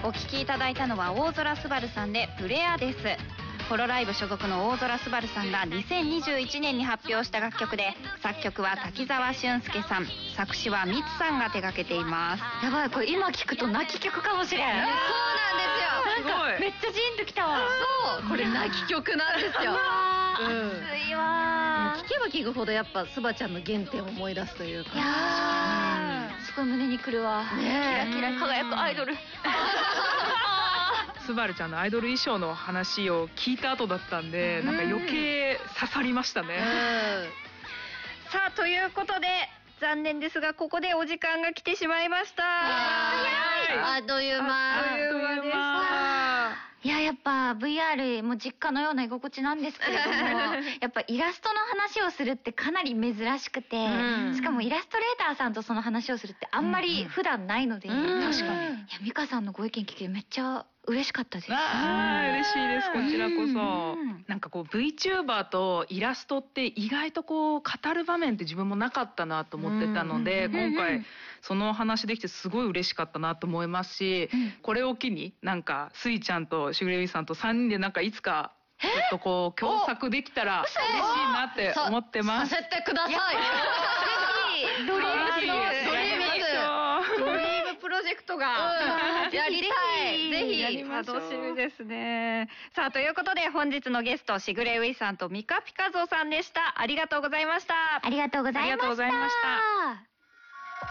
お聴きいただいたのは大空すばるさんでプレアです。ホロライブ所属の大空すばるさんが2021年に発表した楽曲で、作曲は滝沢俊介さん、作詞はミツさんが手掛けています。 やばい、これ今聞くと泣き曲かもしれん。そうなんですよ。なんかめっちゃジーンときたわ。そう、これ泣き曲なんですよ。 熱いわ。 聞けば聞くほどやっぱすばちゃんの原点を思い出すというか。 いやー、すごい胸にくるわ。キラキラ輝くアイドル。 すばるちゃんのアイドル衣装の話を聞いた後だったんで、なんか余計刺さりましたね。 さあ、ということで残念ですがここでお時間が来てしまいました。 あっという間。 でした。 いや、やっぱ VR も実家のような居心地なんですけれどもやっぱイラストの話をするってかなり珍しくて、しかもイラストレーターさんとその話をするってあんまり普段ないので、確かに。いや、美香さんのご意見聞けてめっちゃ嬉しかったです。 嬉しいです。こちらこそ。なんかこう VTuber とイラストって意外とこう語る場面って自分もなかったなと思ってたので、今回その話できてすごい嬉しかったなと思いますし、これを機になんかスイちゃんとしぐれみさんと3人でなんかいつかちょっとこう共作できたら嬉しいなって思ってます。 させてください。 ドリームプロジェクトがやりたい。ぜひ楽しみですね。さあ、ということで本日のゲストしぐれういさんとミカピカゾーさんでした。ありがとうございました。 ありがとうございました。